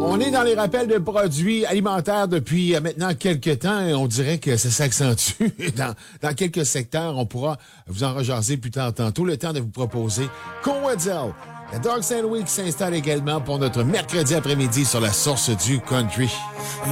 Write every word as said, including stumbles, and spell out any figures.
On est dans les rappels de produits alimentaires depuis euh, maintenant quelques temps et on dirait que ça s'accentue dans, dans quelques secteurs. On pourra vous en rejaser plus tard tantôt. Le temps de vous proposer Coedel. La Dark Sand Week s'installe également pour notre mercredi après-midi sur la source du country.